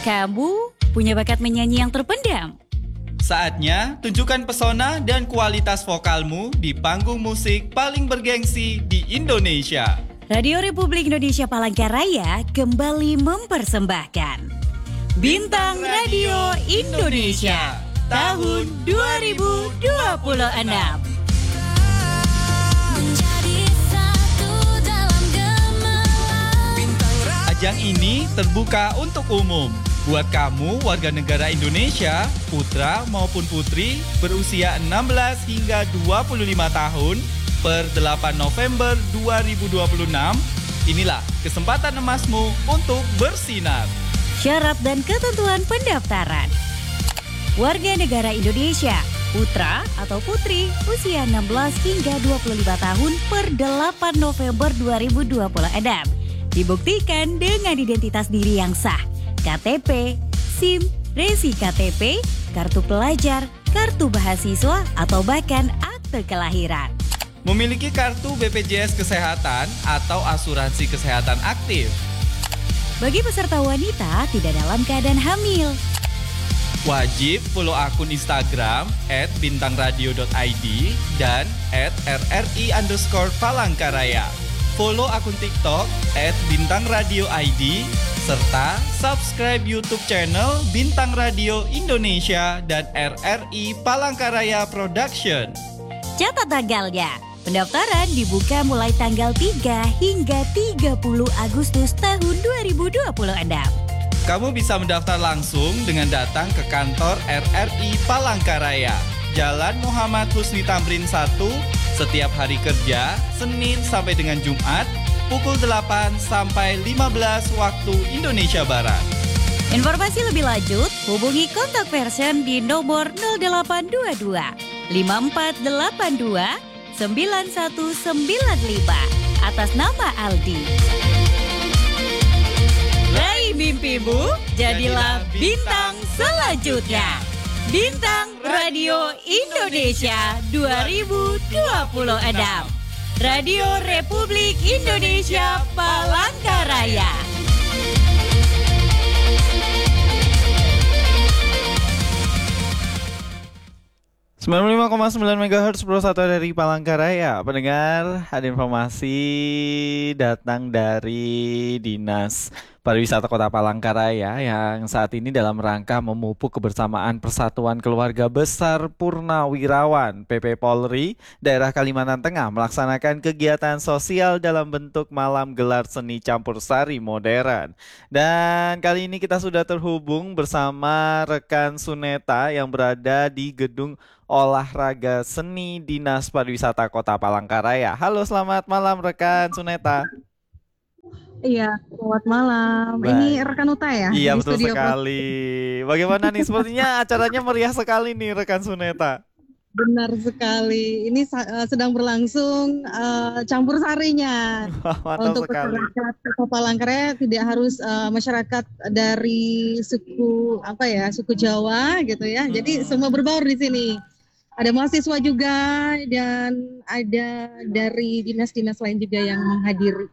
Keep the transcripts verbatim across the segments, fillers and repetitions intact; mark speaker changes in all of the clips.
Speaker 1: Kamu punya bakat menyanyi yang terpendam?
Speaker 2: Saatnya tunjukkan pesona dan kualitas vokalmu di panggung musik paling bergengsi di Indonesia.
Speaker 1: Radio Republik Indonesia Palangkaraya kembali mempersembahkan Bintang Radio Indonesia tahun dua ribu dua puluh enam.
Speaker 2: Ajang ini terbuka untuk umum. Buat kamu warga negara Indonesia, putra maupun putri berusia enam belas hingga dua puluh lima tahun per delapan November dua ribu dua puluh enam, inilah kesempatan emasmu untuk bersinar.
Speaker 1: Syarat dan ketentuan pendaftaran. Warga negara Indonesia, putra atau putri usia enam belas hingga dua puluh lima tahun per delapan November dua ribu dua puluh enam. Dibuktikan dengan identitas diri yang sah, K T P, SIM, resi K T P, kartu pelajar, kartu mahasiswa, atau bahkan akte kelahiran.
Speaker 2: Memiliki kartu B P J S Kesehatan atau asuransi kesehatan aktif.
Speaker 1: Bagi peserta wanita tidak dalam keadaan hamil.
Speaker 2: Wajib follow akun Instagram at bintangradio dot i d dan at r r i underscore palangkaraya. Follow akun TikTok at bintangradio dot i d serta subscribe YouTube channel Bintang Radio Indonesia dan R R I Palangkaraya Production.
Speaker 1: Catat tanggalnya. Pendaftaran dibuka mulai tanggal tiga hingga tiga puluh Agustus tahun dua ribu dua puluh enam.
Speaker 2: Kamu bisa mendaftar langsung dengan datang ke kantor R R I Palangkaraya, Jalan Muhammad Husni Tamrin satu, setiap hari kerja, Senin sampai dengan Jumat, pukul delapan sampai lima belas waktu Indonesia Barat.
Speaker 1: Informasi lebih lanjut, hubungi kontak person di nomor nol delapan dua dua lima empat delapan dua sembilan satu sembilan lima atas nama Aldi. Raih mimpimu, jadilah bintang selanjutnya. Bintang Radio Indonesia dua ribu dua puluh enam. Radio Republik Indonesia Palangkaraya.
Speaker 3: sembilan puluh lima koma sembilan megahertz Pro satu dari Palangkaraya. Pendengar, ada informasi datang dari Dinas Pariwisata Kota Palangkaraya yang saat ini dalam rangka memupuk kebersamaan Persatuan Keluarga Besar Purnawirawan P P Polri daerah Kalimantan Tengah melaksanakan kegiatan sosial dalam bentuk malam gelar seni campur sari modern. Dan kali ini kita sudah terhubung bersama rekan Suneta yang berada di Gedung Olahraga Seni Dinas Pariwisata Kota Palangkaraya. Halo, selamat malam rekan Suneta.
Speaker 4: Iya, selamat malam.
Speaker 3: Baik.
Speaker 4: Ini rekan Uta ya?
Speaker 3: Iya,
Speaker 4: di
Speaker 3: betul
Speaker 4: studio
Speaker 3: sekali. Bagaimana nih? Sepertinya acaranya meriah sekali nih rekan Suneta.
Speaker 4: Benar sekali. Ini uh, sedang berlangsung uh, campur sarinya.
Speaker 3: Mantap
Speaker 4: Untuk
Speaker 3: sekali.
Speaker 4: masyarakat Kota Palangkaraya tidak harus uh, masyarakat dari suku apa ya, suku Jawa gitu ya. Jadi
Speaker 3: Hmm.
Speaker 4: semua berbaur di sini. Ada mahasiswa juga dan ada dari dinas-dinas lain juga yang menghadiri.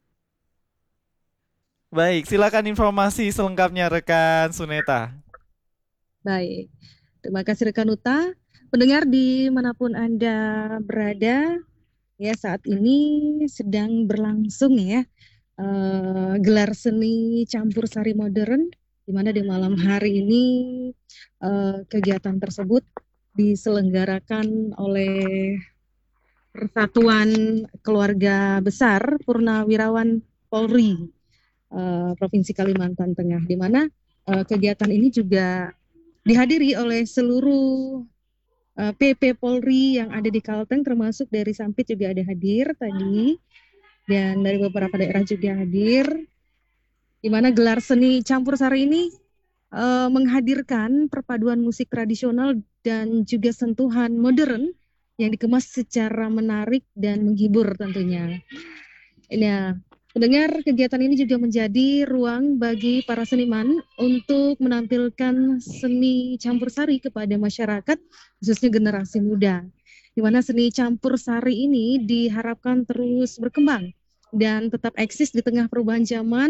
Speaker 3: Baik, silakan informasi selengkapnya rekan Suneta.
Speaker 4: Baik, terima kasih rekan Uta. Pendengar dimanapun Anda berada, ya saat ini sedang berlangsung ya uh, gelar seni campur sari modern, di mana di malam hari ini uh, kegiatan tersebut diselenggarakan oleh Persatuan Keluarga Besar Purnawirawan Polri uh, Provinsi Kalimantan Tengah, di mana uh, kegiatan ini juga dihadiri oleh seluruh uh, P P Polri yang ada di Kalteng, termasuk dari Sampit juga ada hadir tadi, dan dari beberapa daerah juga hadir, di mana gelar seni campur sari ini uh, menghadirkan perpaduan musik tradisional dan juga sentuhan modern yang dikemas secara menarik dan menghibur tentunya. Nah, pendengar, kegiatan ini juga menjadi ruang bagi para seniman untuk menampilkan seni campur sari kepada masyarakat, khususnya generasi muda. Di mana seni campur sari ini diharapkan terus berkembang dan tetap eksis di tengah perubahan zaman,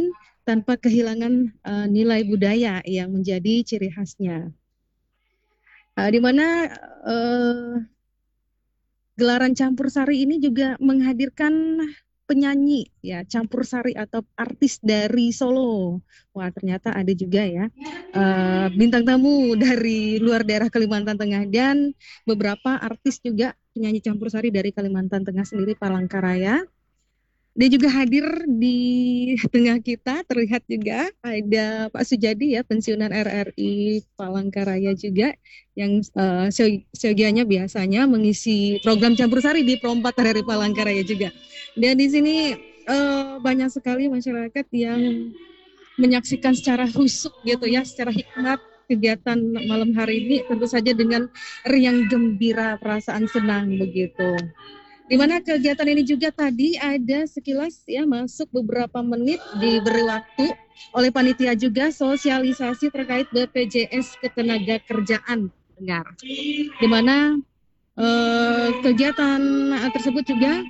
Speaker 4: tanpa kehilangan uh, nilai budaya yang menjadi ciri khasnya. Uh, di mana uh, gelaran campur sari ini juga menghadirkan penyanyi ya campur sari atau artis dari Solo. Wah, ternyata ada juga ya uh, bintang tamu dari luar daerah Kalimantan Tengah dan beberapa artis juga penyanyi campur sari dari Kalimantan Tengah sendiri, Palangkaraya. Dia juga hadir di tengah kita, terlihat juga ada Pak Sujadi ya, pensiunan R R I Palangkaraya juga, yang uh, seyogianya biasanya mengisi program campur sari di Pro empat R R I Palangkaraya juga. Dan di sini uh, banyak sekali masyarakat yang menyaksikan secara husuk gitu ya, secara hikmat kegiatan malam hari ini, tentu saja dengan riang gembira, perasaan senang begitu. Di mana kegiatan ini juga tadi ada sekilas ya masuk beberapa menit diberi waktu oleh panitia juga sosialisasi terkait B P J S Ketenagakerjaan dengar. Di mana eh, kegiatan tersebut juga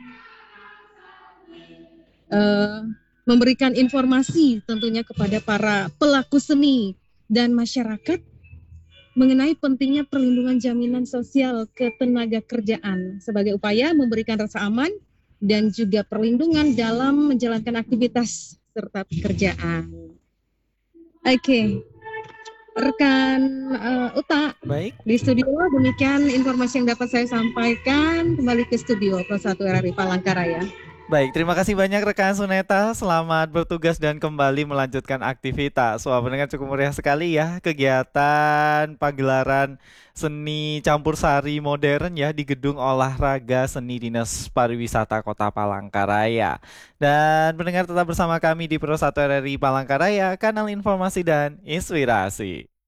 Speaker 4: eh, memberikan informasi tentunya kepada para pelaku seni dan masyarakat mengenai pentingnya perlindungan jaminan sosial ketenagakerjaan sebagai upaya memberikan rasa aman dan juga perlindungan dalam menjalankan aktivitas serta pekerjaan. Oke, okay. Rekan uh, Uta,
Speaker 3: Baik.
Speaker 4: Di studio demikian informasi yang dapat saya sampaikan. Kembali ke studio Pro satu R R I Palangkaraya.
Speaker 3: Baik, terima kasih banyak rekan Suneta. Selamat bertugas dan kembali melanjutkan aktivitas. Wah, pendengar cukup meriah sekali ya kegiatan pagelaran seni campur sari modern ya di Gedung Olahraga Seni Dinas Pariwisata Kota Palangkaraya. Dan pendengar tetap bersama kami di Pro satu R R I Palangkaraya, kanal informasi dan inspirasi.